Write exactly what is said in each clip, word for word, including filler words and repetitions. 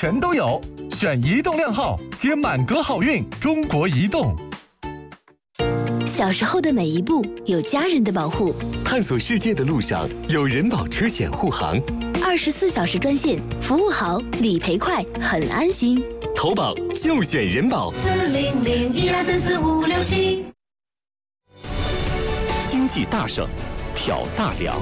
全都有。选移动靓号，接满格好运。中国移动。 小时候的每一步有家人的保护， 探索世界的路上有人保车险护航， 二十四小时专线，服务好，理赔快，很安心。 投保就选人保。 四零零一二三四五六七。 经济大省，挑大梁。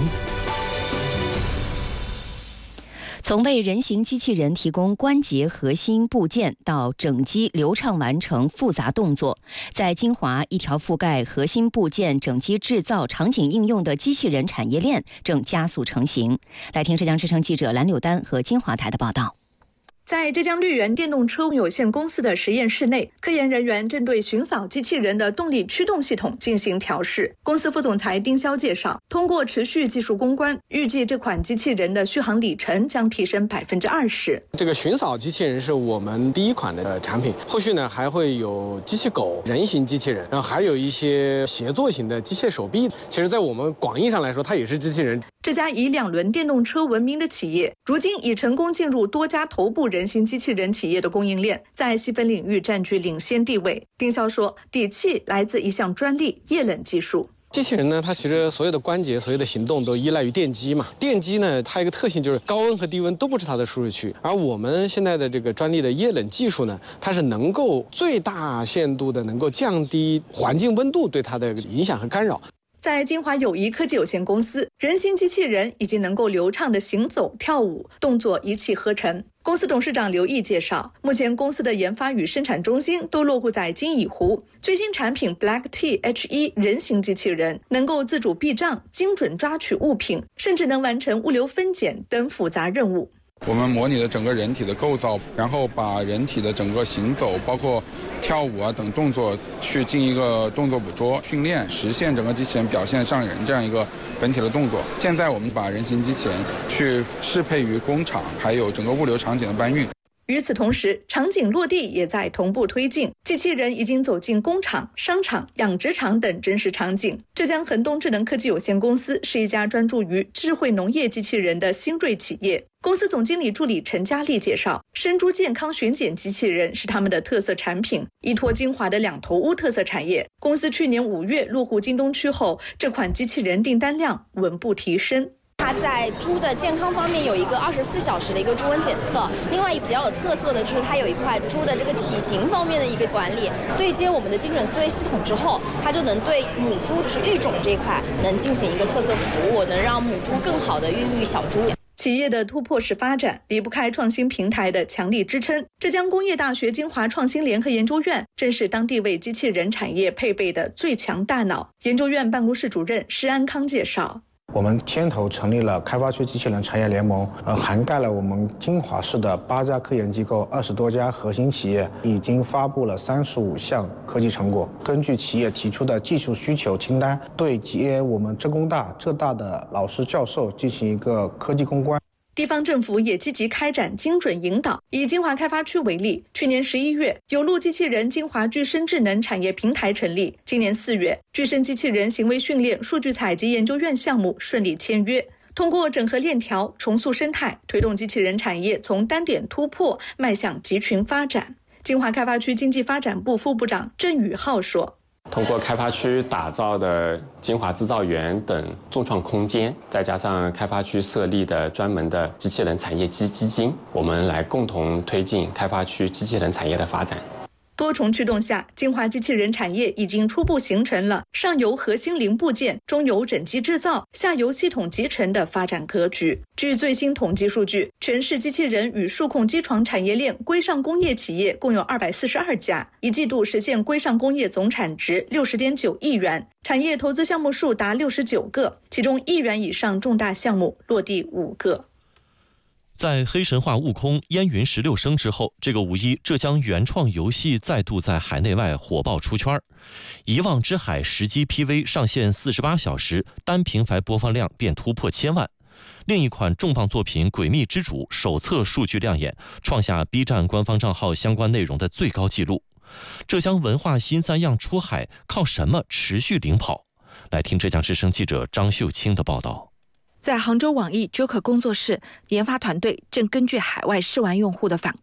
从为人形机器人提供关节核心部件到整机流畅完成复杂动作，在金华，一条覆盖核心部件整机制造场景应用的机器人产业链正加速成型。来听浙江之声记者蓝柳丹和金华台的报道。 在浙江绿源电动车有限公司的实验室内，科研人员正对巡扫机器人的动力驱动系统进行调试。公司副总裁丁潇介绍，通过持续技术攻关，预计这款机器人的续航里程将提升百分之二十。 这个巡扫机器人是我们第一款的产品，后续呢还会有机器狗、人形机器人，然后还有一些协作型的机械手臂。其实，在我们广义上来说，它也是机器人。 这家以两轮电动车闻名的企业，如今已成功进入多家头部人形机器人企业的供应链，在细分领域占据领先地位。丁潇说，底气来自一项专利液冷技术。 机器人呢，它其实所有的关节、所有的行动都依赖于电机嘛。电机呢，它一个特性就是高温和低温都不是它的舒适区。而我们现在的这个专利的液冷技术呢，它是能够最大限度的能够降低环境温度对它的影响和干扰。 在金华友谊科技有限公司，人形机器人已经能够流畅的行走、跳舞，动作一气呵成。公司董事长刘毅介绍，目前公司的研发与生产中心都落户在金蚁湖。最新产品 Black T H 一 人形机器人能够自主避障、精准抓取物品，甚至能完成物流分拣等复杂任务。 我们模拟了整个人体的构造，然后把人体的整个行走，包括跳舞啊等动作去进一个动作捕捉训练，实现整个机器人表现上人这样一个本体的动作。现在我们把人形机器人去适配于工厂还有整个物流场景的搬运。 与此同时，场景落地也在同步推进，机器人已经走进工厂、商场、养殖场等真实场景。浙江恒东智能科技有限公司是一家专注于智慧农业机器人的新锐企业。公司总经理助理陈佳丽介绍，生猪健康巡检机器人是他们的特色产品，依托金华的两头屋特色产业。公司去年五月落户京东区后，这款机器人订单量稳步提升。 它在猪的健康方面有一个二十四小时的一个猪瘟检测，另外比较有特色的就是它有一块猪的这个体型方面的一个管理，对接我们的精准思维系统之后，它就能对母猪就是育种这一块能进行一个特色服务，能让母猪更好的孕育小猪。 企业的突破式发展离不开创新平台的强力支撑。浙江工业大学金华创新联合研究院正是当地为机器人产业配备的最强大脑。研究院办公室主任施安康介绍， 我们牵头成立了开发区机器人产业联盟，呃，涵盖了我们金华市的八家科研机构、二十多家核心企业，已经发布了三十五项科技成果。根据企业提出的技术需求清单，对接我们浙工大、浙大的老师教授进行一个科技攻关。 地方政府也积极开展精准引导。以金华开发区为例，去年十一月，有路机器人金华具身智能产业平台成立。今年四月，具身机器人行为训练数据采集研究院项目顺利签约。通过整合链条、重塑生态，推动机器人产业从单点突破迈向集群发展。金华开发区经济发展部副部长郑宇浩说， 通过开发区打造的金华制造园等众创空间，再加上开发区设立的专门的机器人产业基基金，我们来共同推进开发区机器人产业的发展。 多重驱动下，金华机器人产业已经初步形成了上游核心零部件、中游整机制造、下游系统集成的发展格局。据最新统计数据，全市机器人与数控机床产业链规上工业企业共有二百四十二家，一季度实现规上工业总产值六十点九亿元，产业投资项目数达六十九个，其中亿元以上重大项目落地五个。 在黑神话悟空烟云十六声之后，这个五一浙江原创游戏再度在海内外火爆出圈。遗忘之海实机 P V 上线四十八小时，单平台播放量便突破千万。另一款重磅作品《诡秘之主》手册数据亮眼，创下 B 站官方账号相关内容的最高纪录。浙江文化新三样出海，靠什么持续领跑？来听浙江之声记者张秀清的报道。 在杭州网易 Joker 工作室，研发团队正根据海外试玩用户的反